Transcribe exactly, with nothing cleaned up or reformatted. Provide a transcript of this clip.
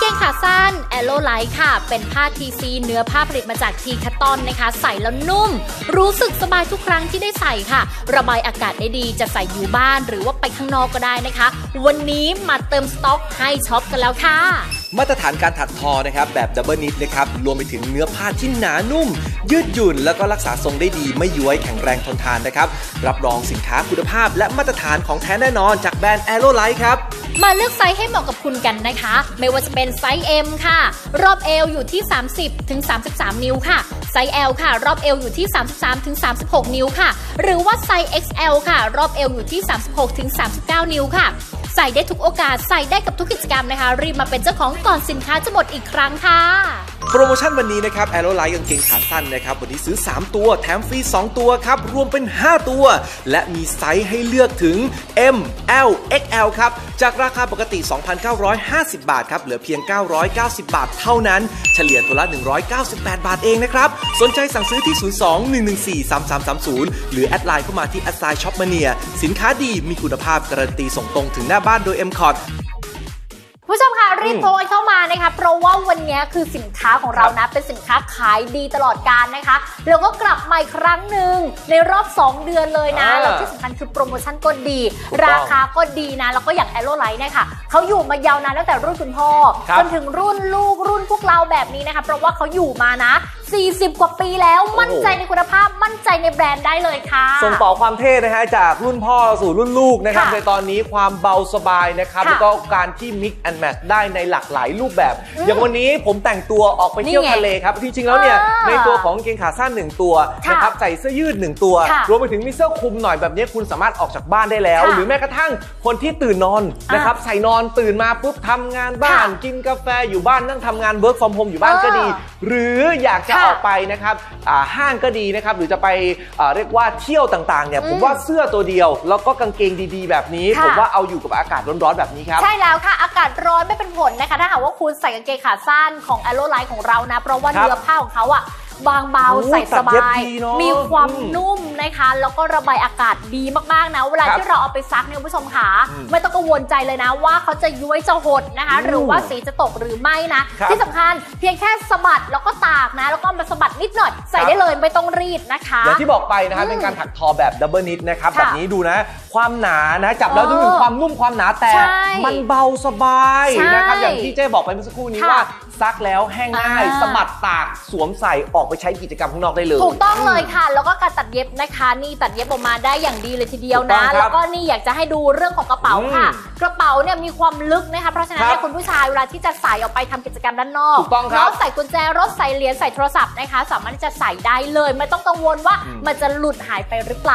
งขาสั้นแอโรไลท์ค่ะเป็นผ้า ที ซี เนื้อผ้าผลิตมาจากทีคัตตอนนะคะใส่แล้วนุ่มรู้สึกสบายทุกครั้งที่ได้ใส่ค่ะระบายอากาศได้ดีจะใส่อยู่บ้านหรือว่าไปข้างนอกก็ได้นะคะวันนี้มาเติมสต็อกให้ช็อปกันแล้วค่ะมาตรฐานการถักทอนะครับแบบดับเบิลนิทนะครับรวมไปถึงเนื้อผ้าที่หนานุ่มยืดหยุ่นแล้วก็รักษาทรงได้ดีไม่ย้วยแข็งแรงทนทานนะครับรับรองสินค้าคุณภาพและมาตรฐานของแท้แน่นอนจากแบรนด์แอโรไลท์ครับมาเลือกไซส์ให้เหมาะกับคุณกันนะคะไม่ว่าจะเป็นไซส์ เอ็ม ค่ะรอบเอวอยู่ที่ สามสิบถึงสามสิบสาม นิ้วค่ะไซส์ แอล ค่ะรอบเอวอยู่ที่ สามสิบสามถึงสามสิบหก นิ้วค่ะหรือว่าไซส์ เอ็กซ์ แอล ค่ะรอบเอวอยู่ที่ สามสิบหกถึงสามสิบเก้า นิ้วค่ะใส่ได้ทุกโอกาสใส่ได้กับทุกกิจกรรมนะคะรีบมาเป็นเจ้าของก่อนสินค้าจะหมดอีกครั้งค่ะโปรโมชั่นวันนี้นะครับแอโรไลท์กางเกงขาสั้นนะครับวันนี้ซื้อสามตัวแถมฟรีสองตัวครับรวมเป็นห้าตัวและมีไซส์ให้เลือกถึง เอ็ม แอล เอ็กซ์ แอล ครับจากราคาปกติ สองพันเก้าร้อยห้าสิบ บาทครับเหลือเพียงเก้าร้อยเก้าสิบ บาทเท่านั้นเฉลี่ยตัวละหนึ่งร้อยเก้าสิบแปดบาทเองนะครับสนใจสั่งซื้อที่ศูนย์ สอง หนึ่ง หนึ่ง สี่ สาม สาม สาม ศูนย์หรือแอดไลน์เข้ามาที่แอดไซน์ช็อปมาเนียสินค้าดีมีคุณภาพการันตีส่งตรงถึงหน้าบ้านโดย เอ็ม คอร์ดผู้ชมคะรีบโทรเข้ามานะคะเพราะว่าวันนี้คือสินค้าของเรานะเป็นสินค้าขายดีตลอดกาลนะคะแล้วก็กลับมาอีกครั้งหนึ่งในรอบสองเดือนเลยนะแล้วที่สำคัญคือโปรโมชั่นก็ดีราคาก็ดีนะแล้วก็อย่างแอโรไลท์เนี่ยค่ะเขาอยู่มายาวนานตั้งแต่รุ่นคุณพ่อจนถึงรุ่นลูกรุ่นพวกเราแบบนี้นะคะเพราะว่าเขาอยู่มานะสี่สิบกว่าปีแล้วมั่นใจในคุณภาพมั่นใจในแบรนด์ได้เลยค่ะส่งต่อความเท่นะฮะจากรุ่นพ่อสู่รุ่นลูกนะครับในตอนนี้ความเบาสบายนะครับแล้วก็การที่ mix and match ได้ในหลากหลายรูปแบบอย่างวันนี้ผมแต่งตัวออกไปเที่ยวทะเลครับจริงๆแล้วเนี่ยในตัวของกางเกงขาสั้นหนึ่งตัวนะครับใส่เสื้อยืดหนึ่งตัวรวมไปถึงมีเสื้อคลุมหน่อยแบบนี้คุณสามารถออกจากบ้านได้แล้วหรือแม้กระทั่งคนที่ตื่นนอนนะครับใส่นอนตื่นมาปุ๊บทำงานบ้านกินกาแฟอยู่บ้านนั่งทำงาน work from home อยู่บ้านก็ดีหรืออยากจะออกไปนะครับห้างก็ดีนะครับหรือจะไปเรียกว่าเที่ยวต่างๆเนี่ยผมว่าเสื้อตัวเดียวแล้วก็กางเกงดีๆแบบนี้ผมว่าเอาอยู่กับอากาศร้อนๆแบบนี้ครับใช่แล้วค่ะอากาศร้อนไม่เป็นผลนะคะถ้าหากว่าคุณใส่กางเกงขาสั้นของแอโรไลท์ของเรานะเพราะว่าเนื้อผ้าของเขาอะบางเบาใส่สบายมีความนุ่มนะคะแล้วก็ระบายอากาศดีมากๆนะเวลาที่เราเอาไปซักเนี่ยคุณผู้ชมค่ะไม่ต้องกังวลใจเลยนะว่าเขาจะย้วยจะหดนะคะหรือว่าสีจะตกหรือไม่นะที่สำคัญเพียงแค่สะบัดแล้วก็ตากนะแล้วก็มาสะบัดนิดหน่อยใส่ได้เลยไม่ต้องรีดนะคะอย่างที่บอกไปนะครับเป็นการถักทอแบบดับเบิลนิทนะครับแบบนี้ดูนะความหนานะจับแล้วดูถึงความนุ่มความหนาแต่มันเบาสบายนะครับอย่างที่เจ๊บอกไปเมื่อสักครู่นี้ว่าซักแล้วแห้งง่ายสะบัดตากสวมใส่ออกไปใช้กิจกรรมข้างนอกได้เลยถูกต้องเลยค่ะแล้วก็การตัดเย็บนะคะนี่ตัดเย็บออกมาได้อย่างดีเลยทีเดียวนะแล้วก็นี่อยากจะให้ดูเรื่องของกระเป๋าค่ะกระเป๋าเนี่ยมีความลึกนะคะเพราะฉะนั้นคุณผู้ชายเวลาที่จะใส่ออกไปทำกิจกรรมด้านนอกแล้วใส่กุญแจรถใส่เหรียญใส่โทรศัพท์นะคะสามารถที่จะใส่ได้เลยไม่ต้องกังวลว่ามันจะหลุดหายไปหรือเปล่า